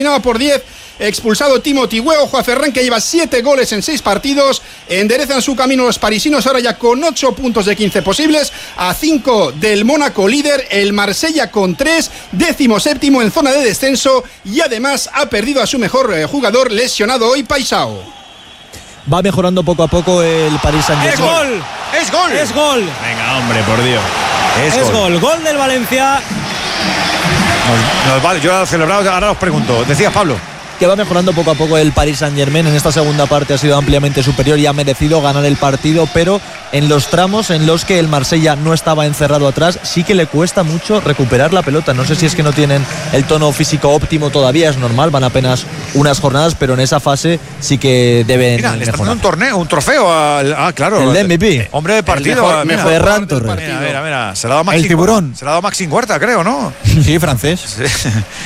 por 10, expulsado Timothy Weah. Ojo a Ferran, que lleva 7 goles en 6 partidos. Enderezan su camino los parisinos, ahora ya con 8 puntos de 15 posibles, a 5 del Mónaco líder, el Marsella con 3, 17º en zona de descenso, y además ha perdido a su mejor jugador, lesionado hoy, Paisao. Va mejorando poco a poco el Paris Saint-Germain. ¡Es gol! ¡Es gol! Venga, hombre, por Dios. Es gol. Gol del Valencia. Vale, yo he celebrado, ahora os pregunto. Decías, Pablo. Que va mejorando poco a poco el Paris Saint-Germain. En esta segunda parte ha sido ampliamente superior y ha merecido ganar el partido, pero en los tramos en los que el Marsella no estaba encerrado atrás, sí que le cuesta mucho recuperar la pelota. No sé si es que no tienen el tono físico óptimo todavía, es normal, van apenas unas jornadas, pero en esa fase sí que deben Mira, le están mejorar. dando un torneo, un trofeo el de MVP. Hombre de partido. Mejor Ferran Torres. Mira. Se le ha dado Maxim, el tiburón. Se le ha dado Maxim Huerta, creo, ¿no? Sí, francés. Sí.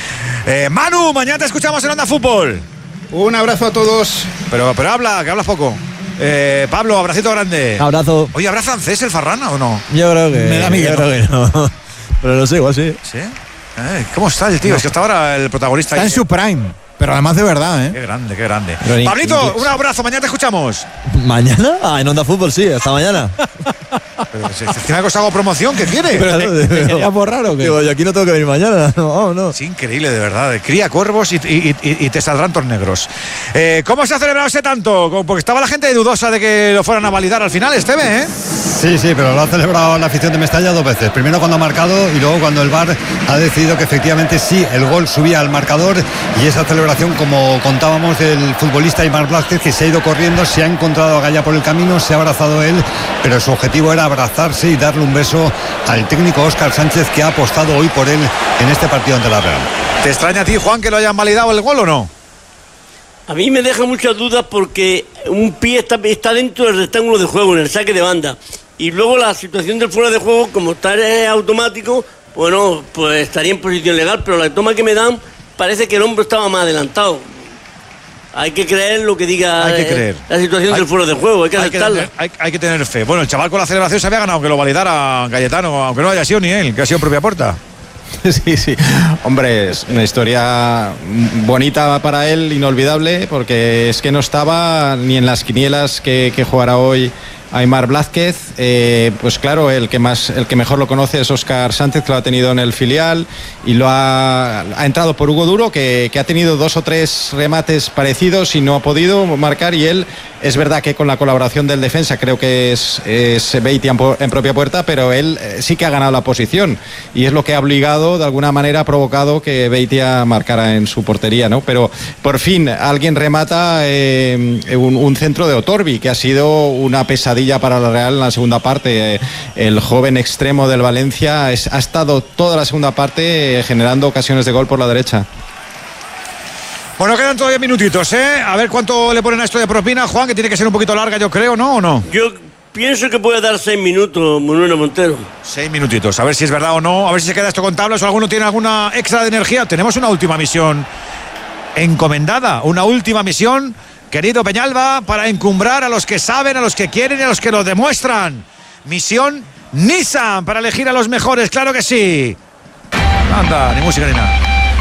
Manu, mañana te escuchamos en Onda Fútbol. Un abrazo a todos. Pero habla, que hablas poco. Pablo, abracito grande. Abrazo. Oye, ¿habrá francés el Farrana o no? Yo creo que Me da miedo. Yo creo que no. Pero no sé, igual sí. ¿Sí? ¿Cómo está el tío? No. Es que hasta ahora el protagonista. Está en su prime, pero además de verdad, ¿eh? Qué grande. Pero Pablito, un abrazo, mañana te escuchamos. ¿Mañana? En Onda Fútbol sí, hasta mañana. Pero si encima que os hago promoción, ¿qué quiere? ¿Te quería borrar o qué? Digo, yo aquí no tengo que venir mañana. No. Es increíble, de verdad. Cría cuervos y te saldrán tornegros. ¿Cómo se ha celebrado ese tanto? Porque estaba la gente dudosa de que lo fueran a validar al final, Esteve, ¿eh? Sí, pero lo ha celebrado la afición de Mestalla 2 veces. Primero cuando ha marcado y luego cuando el VAR ha decidido que efectivamente sí, el gol subía al marcador, y esa celebración, como contábamos, del futbolista Aimar Blázquez, que se ha ido corriendo, se ha encontrado a Gaya por el camino, se ha abrazado él, pero su objetivo era abrazarse y darle un beso al técnico Óscar Sánchez, que ha apostado hoy por él en este partido ante la Real. ¿Te extraña a ti, Juan, que lo hayan validado el gol o no? A mí me deja muchas dudas porque un pie está dentro del rectángulo de juego, en el saque de banda. Y luego la situación del fuera de juego, como está automático, bueno, pues estaría en posición legal, pero la toma que me dan parece que el hombro estaba más adelantado. Hay que creer lo que diga la situación del fuera de juego, hay que aceptarla. Hay que tener fe. Bueno, el chaval con la celebración se había ganado que lo validara Cayetano, aunque no haya sido ni él, que ha sido en propia puerta. Sí. Hombre, es una historia bonita para él, inolvidable, porque es que no estaba ni en las quinielas que jugará hoy Aimar Blázquez. Pues claro, el que mejor lo conoce es Óscar Sánchez, que lo ha tenido en el filial y lo ha entrado por Hugo Duro, que ha tenido 2 o 3 remates parecidos y no ha podido marcar, y él, es verdad que con la colaboración del defensa, creo que es Beitia en propia puerta, pero él sí que ha ganado la posición, y es lo que ha obligado, de alguna manera ha provocado que Beitia marcara en su portería, ¿no? Pero por fin alguien remata un centro de Otorbi, que ha sido una pesadilla para la Real en la segunda parte. El joven extremo del Valencia ha estado toda la segunda parte generando ocasiones de gol por la derecha. Bueno, quedan todavía minutitos, ¿eh? A ver cuánto le ponen a esto de propina, Juan, que tiene que ser un poquito larga, yo creo, ¿no? ¿O no? Yo pienso que puede dar 6 minutos, Manuel Montero. 6 minutitos, a ver si es verdad o no, a ver si se queda esto con tablas o alguno tiene alguna extra de energía. Tenemos una última misión encomendada, una última misión, querido Peñalba, para encumbrar a los que saben, a los que quieren y a los que lo demuestran. Misión Nissan, para elegir a los mejores, claro que sí. Anda, ni música ni nada.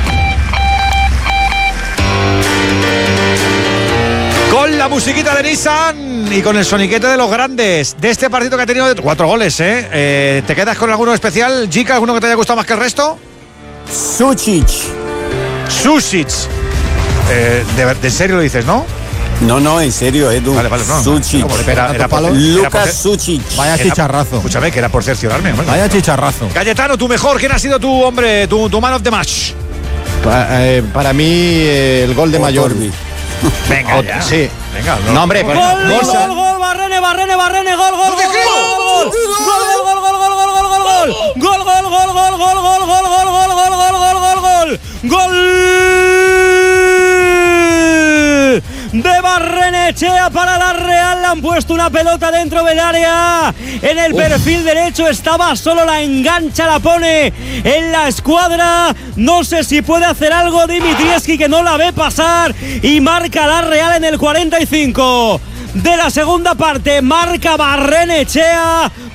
Con la musiquita de Nissan y con el soniquete de los grandes de este partido que ha tenido 4 goles, ¿eh? ¿Te quedas con alguno especial, Jica? ¿Alguno que te haya gustado más que el resto? Sušić. ¿De serio lo dices, no? No, en serio, Edu. Vale, no. Sušić. Lucas Sušić. Vaya chicharrazo. Escúchame, que era por cerciorarme. Bueno. Vaya chicharrazo. Cayetano, tú mejor. ¿Quién ha sido tu hombre, tu man of the match? Para mí, el gol de Mayor. Venga, ya. Sí. Venga, no, hombre. Gol, Barrene, gol. ¡No te creo! Gol de Barrenechea para la Real. Le han puesto una pelota dentro del área, en el perfil derecho estaba, solo la engancha, la pone en la escuadra. No sé si puede hacer algo Dimitrievski, que no la ve pasar, y marca la Real en el 45 de la segunda parte. Marca Barrenechea